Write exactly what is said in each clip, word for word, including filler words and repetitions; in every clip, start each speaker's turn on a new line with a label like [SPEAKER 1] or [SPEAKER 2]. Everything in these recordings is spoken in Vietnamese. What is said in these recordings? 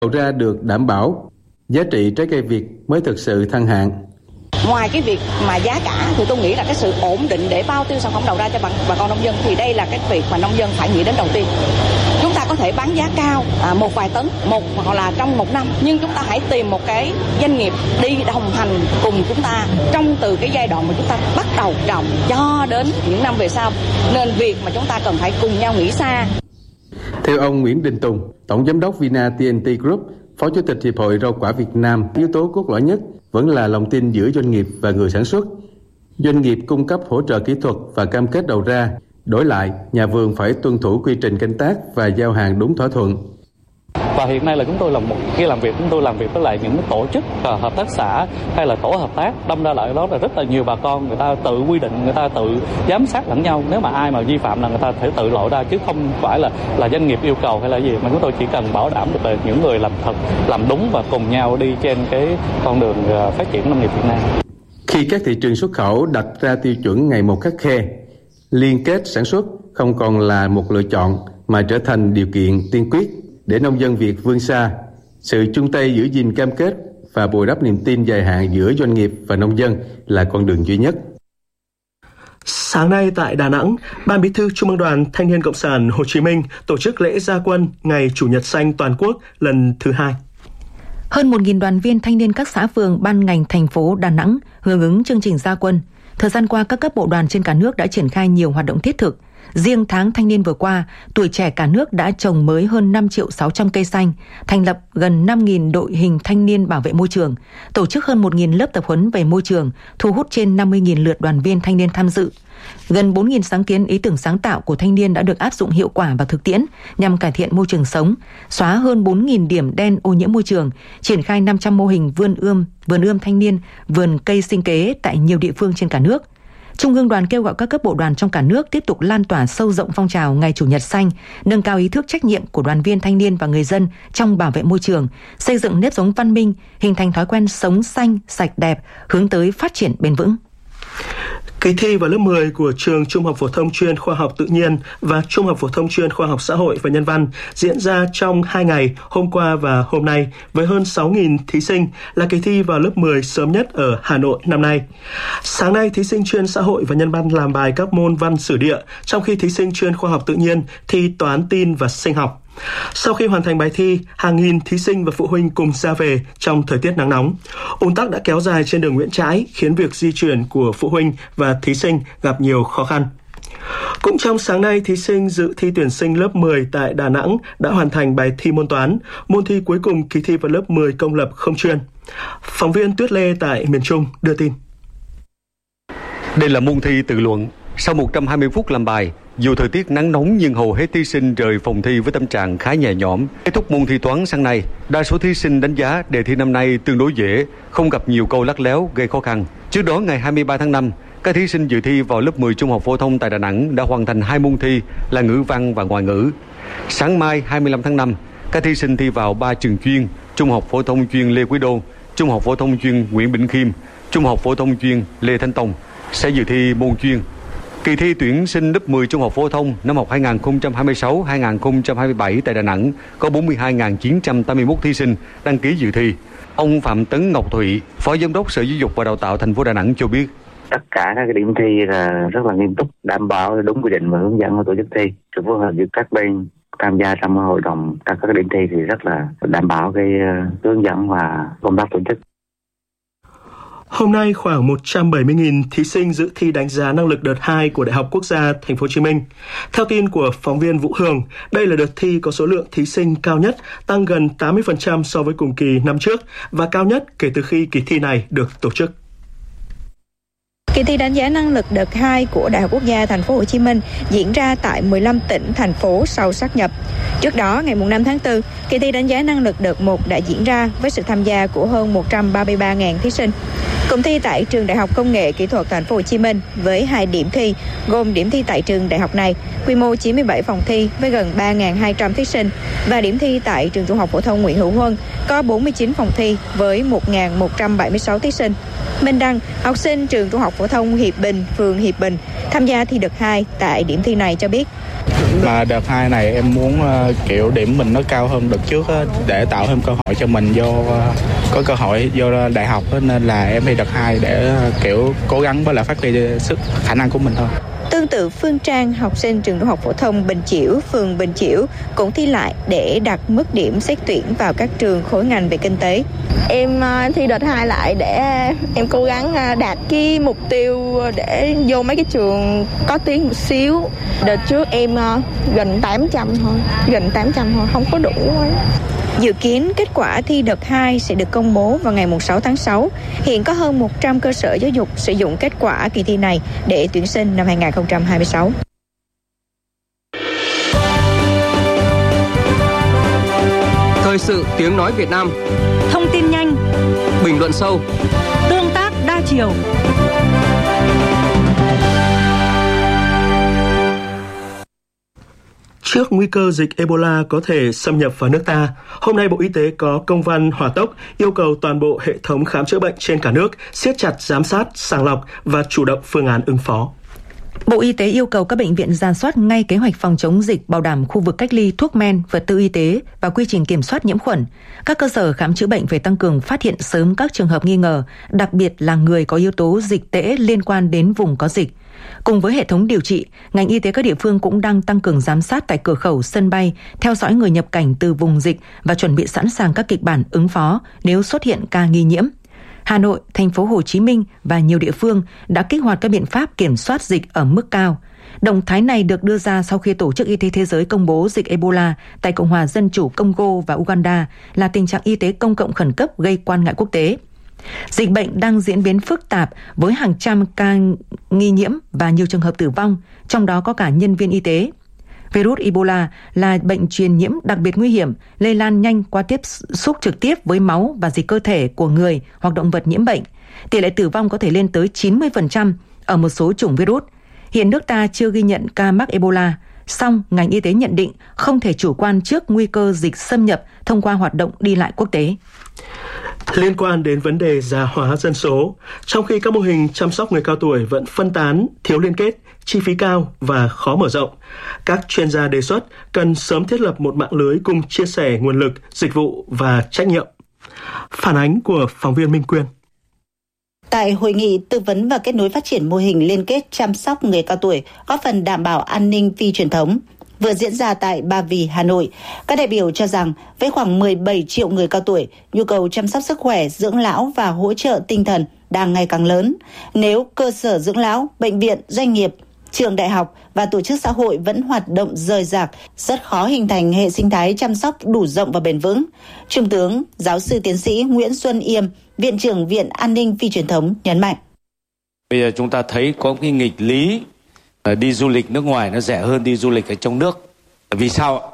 [SPEAKER 1] đầu ra được đảm bảo, giá trị trái cây Việt mới thực sự thăng hạng.
[SPEAKER 2] Ngoài cái việc mà giá cả thì tôi nghĩ là cái sự ổn định để bao tiêu sản phẩm đầu ra cho bà, bà con nông dân thì đây là cái việc mà nông dân phải nghĩ đến đầu tiên. Chúng ta có thể bán giá cao à, một vài tấn, một hoặc là trong một năm, nhưng chúng ta hãy tìm một cái doanh nghiệp đi đồng hành cùng chúng ta trong từ cái giai đoạn mà chúng ta bắt đầu trồng cho đến những năm về sau. Nên việc mà chúng ta cần phải cùng nhau nghĩ xa.
[SPEAKER 1] Theo ông Nguyễn Đình Tùng, Tổng Giám đốc Vina tê en tê Group, Phó Chủ tịch Hiệp hội Rau quả Việt Nam, yếu tố cốt lõi nhất vẫn là lòng tin giữa doanh nghiệp và người sản xuất. Doanh nghiệp cung cấp hỗ trợ kỹ thuật và cam kết đầu ra, đổi lại nhà vườn phải tuân thủ quy trình canh tác và giao hàng đúng thỏa thuận.
[SPEAKER 3] Và hiện nay là chúng tôi làm một khi làm việc chúng tôi làm việc với lại những tổ chức hợp tác xã hay là tổ hợp tác, đâm ra lại đó là rất là nhiều bà con người ta tự quy định, người ta tự giám sát lẫn nhau. Nếu mà ai mà vi phạm là người ta phải tự lộ ra, chứ không phải là là doanh nghiệp yêu cầu hay là gì, mà chúng tôi chỉ cần bảo đảm được là những người làm thật, làm đúng và cùng nhau đi trên cái con đường phát triển nông nghiệp Việt Nam.
[SPEAKER 1] Khi các thị trường xuất khẩu đặt ra tiêu chuẩn ngày một khắt khe, liên kết sản xuất không còn là một lựa chọn mà trở thành điều kiện tiên quyết để nông dân Việt vươn xa. Sự chung tay giữ gìn cam kết và bồi đắp niềm tin dài hạn giữa doanh nghiệp và nông dân là con đường duy nhất.
[SPEAKER 4] Sáng nay tại Đà Nẵng, Ban Bí thư Trung ương Đoàn Thanh niên Cộng sản Hồ Chí Minh tổ chức lễ ra quân Ngày Chủ nhật xanh toàn quốc lần thứ hai.
[SPEAKER 5] Hơn một nghìn đoàn viên thanh niên các xã phường, ban ngành thành phố Đà Nẵng hưởng ứng chương trình ra quân. Thời gian qua, các cấp bộ đoàn trên cả nước đã triển khai nhiều hoạt động thiết thực. Riêng tháng thanh niên vừa qua, tuổi trẻ cả nước đã trồng mới hơn năm triệu sáu trăm cây xanh, thành lập gần năm nghìn đội hình thanh niên bảo vệ môi trường, tổ chức hơn một nghìn lớp tập huấn về môi trường, thu hút trên năm mươi nghìn lượt đoàn viên thanh niên tham dự. Gần bốn nghìn sáng kiến ý tưởng sáng tạo của thanh niên đã được áp dụng hiệu quả vào thực tiễn nhằm cải thiện môi trường sống, xóa hơn bốn nghìn điểm đen ô nhiễm môi trường, triển khai năm trăm mô hình vườn ươm, vườn ươm thanh niên, vườn cây sinh kế tại nhiều địa phương trên cả nước. Trung ương đoàn kêu gọi các cấp bộ đoàn trong cả nước tiếp tục lan tỏa sâu rộng phong trào Ngày Chủ nhật xanh, nâng cao ý thức trách nhiệm của đoàn viên thanh niên và người dân trong bảo vệ môi trường, xây dựng nếp sống văn minh, hình thành thói quen sống xanh, sạch đẹp, hướng tới phát triển bền vững.
[SPEAKER 4] Kỳ thi vào lớp mười của trường Trung học phổ thông chuyên Khoa học Tự nhiên và Trung học phổ thông chuyên Khoa học Xã hội và Nhân văn diễn ra trong hai ngày, hôm qua và hôm nay, với hơn sáu nghìn thí sinh, là kỳ thi vào lớp mười sớm nhất ở Hà Nội năm nay. Sáng nay, thí sinh chuyên Xã hội và Nhân văn làm bài các môn văn sử địa, trong khi thí sinh chuyên Khoa học Tự nhiên thi toán tin và sinh học. Sau khi hoàn thành bài thi, hàng nghìn thí sinh và phụ huynh cùng ra về trong thời tiết nắng nóng. Ùn tắc đã kéo dài trên đường Nguyễn Trãi, khiến việc di chuyển của phụ huynh và thí sinh gặp nhiều khó khăn. Cũng trong sáng nay, thí sinh dự thi tuyển sinh lớp mười tại Đà Nẵng đã hoàn thành bài thi môn toán, môn thi cuối cùng kỳ thi vào lớp mười công lập không chuyên. Phóng viên Tuyết Lê tại miền Trung đưa tin.
[SPEAKER 6] Đây là môn thi tự luận. Sau một trăm hai mươi phút làm bài, dù thời tiết nắng nóng nhưng hầu hết thí sinh rời phòng thi với tâm trạng khá nhẹ nhõm. Kết thúc môn thi toán sáng nay, đa số thí sinh đánh giá đề thi năm nay tương đối dễ, không gặp nhiều câu lắt léo gây khó khăn. Trước đó, ngày hai mươi ba tháng năm, các thí sinh dự thi vào lớp mười trung học phổ thông tại Đà Nẵng đã hoàn thành hai môn thi là ngữ văn và ngoại ngữ. Sáng mai hai mươi lăm tháng năm, các thí sinh thi vào ba trường chuyên: Trung học phổ thông chuyên Lê Quý Đôn, Trung học phổ thông chuyên Nguyễn Bỉnh Khiêm, Trung học phổ thông chuyên Lê Thánh Tông sẽ dự thi môn chuyên. Kỳ thi tuyển sinh lớp mười trung học phổ thông năm học hai nghìn không trăm hai mươi sáu hai nghìn không trăm hai mươi bảy tại Đà Nẵng có bốn mươi hai nghìn chín trăm tám mươi mốt thí sinh đăng ký dự thi. Ông Phạm Tấn Ngọc Thụy, Phó Giám đốc Sở Giáo dục và Đào tạo thành phố Đà Nẵng cho biết.
[SPEAKER 7] Tất cả các điểm thi là rất là nghiêm túc, đảm bảo đúng quy định và hướng dẫn của tổ chức thi. Sự phối hợp giữa các bên tham gia trong hội đồng các các điểm thi thì rất là đảm bảo cái hướng dẫn và công tác tổ chức.
[SPEAKER 4] Hôm nay, khoảng một trăm bảy mươi nghìn thí sinh dự thi đánh giá năng lực đợt hai của Đại học Quốc gia Thành phố Hồ Chí Minh. Theo tin của phóng viên Vũ Hường, đây là đợt thi có số lượng thí sinh cao nhất, tăng gần tám mươi phần trăm so với cùng kỳ năm trước và cao nhất kể từ khi kỳ thi này được tổ chức.
[SPEAKER 8] Kỳ thi đánh giá năng lực đợt hai của Đại học Quốc gia Thành phố Hồ Chí Minh diễn ra tại mười lăm tỉnh, thành phố sau sát nhập. Trước đó, ngày năm tháng tư, kỳ thi đánh giá năng lực đợt một đã diễn ra với sự tham gia của hơn một trăm ba mươi ba nghìn thí sinh. Cụm thi tại Trường Đại học Công nghệ Kỹ thuật Thành phố Hồ Chí Minh với hai điểm thi, gồm điểm thi tại trường đại học này, quy mô chín mươi bảy phòng thi với gần ba nghìn hai trăm thí sinh, và điểm thi tại Trường Trung học phổ thông Nguyễn Hữu Huân có bốn mươi chín phòng thi với một nghìn một trăm bảy mươi sáu thí sinh. Minh Đăng, học sinh trường Trung học phổ thông Hiệp Bình, phường Hiệp Bình, tham gia thi đợt hai tại điểm thi này cho biết.
[SPEAKER 9] Mà đợt hai này em muốn uh, kiểu điểm mình nó cao hơn đợt trước uh, để tạo thêm cơ hội cho mình vô uh, có cơ hội vô đại học uh, nên là em thi đợt hai để uh, kiểu cố gắng với lại phát huy sức khả năng của mình thôi.
[SPEAKER 8] Tương tự Phương Trang, học sinh trường Trung học phổ thông Bình Chiểu, phường Bình Chiểu cũng thi lại để đặt mức điểm xét tuyển vào các trường khối ngành về kinh tế.
[SPEAKER 10] Em uh, thi đợt hai lại để em cố gắng uh, đạt cái mục tiêu để vô mấy cái trường có tiếng một xíu. Đợt trước em uh, gần tám trăm thôi, gần tám trăm thôi, không có đủ ấy.
[SPEAKER 8] Dự kiến kết quả thi đợt hai sẽ được công bố vào ngày sáu tháng sáu. Hiện có hơn một trăm cơ sở giáo dục sử dụng kết quả kỳ thi này để tuyển sinh năm hai không hai sáu.
[SPEAKER 11] Thời sự tiếng nói Việt Nam.
[SPEAKER 12] Thông tin nhanh,
[SPEAKER 11] bình luận sâu,
[SPEAKER 12] tương tác đa chiều.
[SPEAKER 4] Trước nguy cơ dịch Ebola có thể xâm nhập vào nước ta, hôm nay Bộ Y tế có công văn hỏa tốc yêu cầu toàn bộ hệ thống khám chữa bệnh trên cả nước siết chặt giám sát, sàng lọc và chủ động phương án ứng phó.
[SPEAKER 5] Bộ Y tế yêu cầu các bệnh viện rà soát ngay kế hoạch phòng chống dịch, bảo đảm khu vực cách ly, thuốc men, vật tư y tế và quy trình kiểm soát nhiễm khuẩn. Các cơ sở khám chữa bệnh phải tăng cường phát hiện sớm các trường hợp nghi ngờ, đặc biệt là người có yếu tố dịch tễ liên quan đến vùng có dịch. Cùng với hệ thống điều trị, ngành y tế các địa phương cũng đang tăng cường giám sát tại cửa khẩu, sân bay, theo dõi người nhập cảnh từ vùng dịch và chuẩn bị sẵn sàng các kịch bản ứng phó nếu xuất hiện ca nghi nhiễm. Hà Nội, thành phố Hồ Chí Minh và nhiều địa phương đã kích hoạt các biện pháp kiểm soát dịch ở mức cao. Động thái này được đưa ra sau khi Tổ chức Y tế Thế giới công bố dịch Ebola tại Cộng hòa Dân chủ Congo và Uganda là tình trạng y tế công cộng khẩn cấp gây quan ngại quốc tế. Dịch bệnh đang diễn biến phức tạp với hàng trăm ca nghi nhiễm và nhiều trường hợp tử vong, trong đó có cả nhân viên y tế. Virus Ebola là bệnh truyền nhiễm đặc biệt nguy hiểm, lây lan nhanh qua tiếp xúc trực tiếp với máu và dịch cơ thể của người hoặc động vật nhiễm bệnh. Tỷ lệ tử vong có thể lên tới chín mươi phần trăm ở một số chủng virus. Hiện nước ta chưa ghi nhận ca mắc Ebola, song ngành y tế nhận định không thể chủ quan trước nguy cơ dịch xâm nhập thông qua hoạt động đi lại quốc tế.
[SPEAKER 4] Liên quan đến vấn đề già hóa dân số, trong khi các mô hình chăm sóc người cao tuổi vẫn phân tán, thiếu liên kết, chi phí cao và khó mở rộng, các chuyên gia đề xuất cần sớm thiết lập một mạng lưới cùng chia sẻ nguồn lực, dịch vụ và trách nhiệm. Phản ánh của phóng viên Minh Quyên.
[SPEAKER 13] Tại hội nghị tư vấn và kết nối phát triển mô hình liên kết chăm sóc người cao tuổi góp phần đảm bảo an ninh phi truyền thống vừa diễn ra tại Ba Vì, Hà Nội, các đại biểu cho rằng với khoảng mười bảy triệu người cao tuổi, nhu cầu chăm sóc sức khỏe, dưỡng lão và hỗ trợ tinh thần đang ngày càng lớn. Nếu cơ sở dưỡng lão, bệnh viện, doanh nghiệp, trường đại học và tổ chức xã hội vẫn hoạt động rời rạc, rất khó hình thành hệ sinh thái chăm sóc đủ rộng và bền vững. Trung tướng, giáo sư tiến sĩ Nguyễn Xuân Yêm, Viện trưởng Viện An ninh Phi truyền thống nhấn mạnh.
[SPEAKER 14] Bây giờ chúng ta thấy có cái nghịch lý đi du lịch nước ngoài nó rẻ hơn đi du lịch ở trong nước. Vì sao?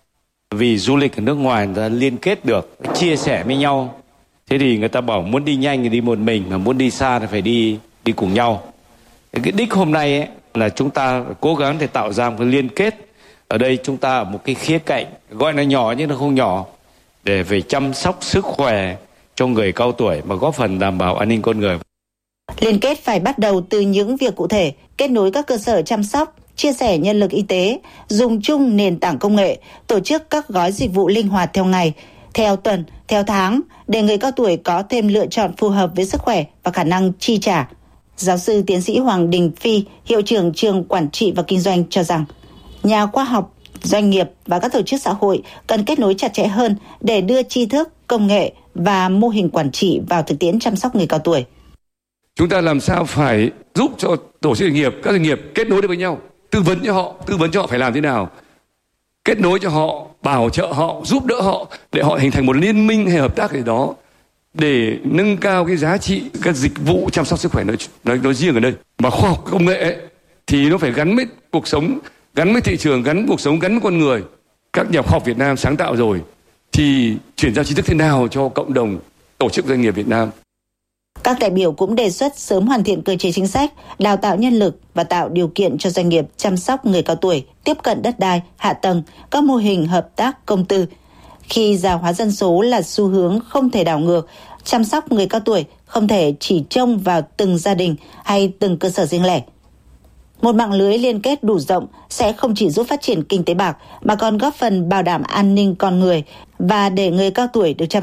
[SPEAKER 14] Vì du lịch ở nước ngoài người ta liên kết được, chia sẻ với nhau. Thế thì người ta bảo muốn đi nhanh thì đi một mình, mà muốn đi xa thì phải đi đi cùng nhau. Cái đích hôm nay ấy, là chúng ta cố gắng để tạo ra một cái liên kết. Ở đây chúng ta ở một cái khía cạnh gọi là nhỏ nhưng nó không nhỏ, để về chăm sóc sức khỏe cho người cao tuổi mà góp phần đảm bảo an ninh con người.
[SPEAKER 13] Liên kết phải bắt đầu từ những việc cụ thể, kết nối các cơ sở chăm sóc, chia sẻ nhân lực y tế, dùng chung nền tảng công nghệ, tổ chức các gói dịch vụ linh hoạt theo ngày, theo tuần, theo tháng, để người cao tuổi có thêm lựa chọn phù hợp với sức khỏe và khả năng chi trả. Giáo sư tiến sĩ Hoàng Đình Phi, Hiệu trưởng Trường Quản trị và Kinh doanh cho rằng, nhà khoa học, doanh nghiệp và các tổ chức xã hội cần kết nối chặt chẽ hơn để đưa tri thức, công nghệ và mô hình quản trị vào thực tiễn chăm sóc người cao tuổi.
[SPEAKER 15] Chúng ta làm sao phải giúp cho tổ chức doanh nghiệp, các doanh nghiệp kết nối được với nhau, tư vấn cho họ, tư vấn cho họ phải làm thế nào, kết nối cho họ, bảo trợ họ, giúp đỡ họ để họ hình thành một liên minh hay hợp tác gì đó để nâng cao cái giá trị các dịch vụ chăm sóc sức khỏe nói, nói, nói riêng ở đây. Mà khoa học công nghệ ấy, thì nó phải gắn với cuộc sống, gắn với thị trường, gắn với cuộc sống, gắn với con người. Các nhà khoa học Việt Nam sáng tạo rồi thì chuyển giao tri thức thế nào cho cộng đồng, tổ chức doanh nghiệp Việt Nam.
[SPEAKER 13] Các đại biểu cũng đề xuất sớm hoàn thiện cơ chế chính sách, đào tạo nhân lực và tạo điều kiện cho doanh nghiệp chăm sóc người cao tuổi tiếp cận đất đai, hạ tầng, các mô hình hợp tác công tư. Khi già hóa dân số là xu hướng không thể đảo ngược, chăm sóc người cao tuổi không thể chỉ trông vào từng gia đình hay từng cơ sở riêng lẻ. Một mạng lưới liên kết đủ rộng sẽ không chỉ giúp phát triển kinh tế bạc mà còn góp phần bảo đảm an ninh con người và để người cao tuổi được chăm